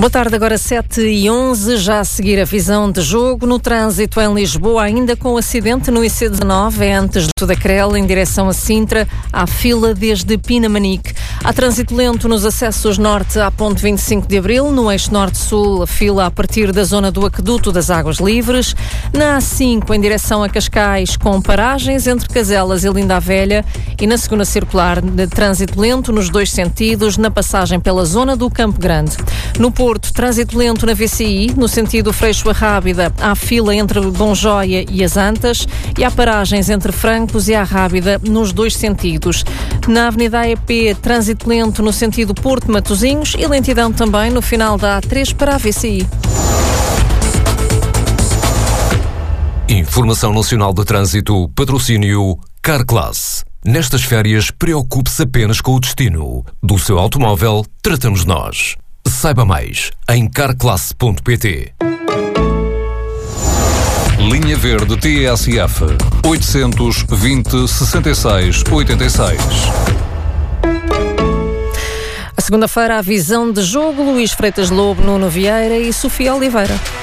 Boa tarde, agora 7h11, já a seguir a visão de jogo. No trânsito em Lisboa, ainda com acidente no IC19, antes da Crel, em direção a Sintra, há fila desde Pinamanique. Há trânsito lento nos acessos norte à ponte 25 de Abril, no eixo norte-sul, a fila a partir da zona do Aqueduto das Águas Livres. Na A5, em direção a Cascais, com paragens entre Caselas e Linda a Velha. E na segunda circular, de trânsito lento nos dois sentidos, na passagem pela zona do Campo Grande. No Porto, trânsito lento na VCI, no sentido Freixo a Rábida, há fila entre Bonjóia e as Antas e há paragens entre Francos e a Rábida nos dois sentidos. Na Avenida AEP, trânsito lento no sentido Porto-Matosinhos e lentidão também no final da A3 para a VCI. Informação Nacional de Trânsito, patrocínio Carclass. Nestas férias, preocupe-se apenas com o destino. Do seu automóvel, tratamos nós. Saiba mais em carclass.pt. Linha Verde TSF 820 66 86. A segunda-feira, a visão de jogo, Luís Freitas Lobo, Nuno Vieira e Sofia Oliveira.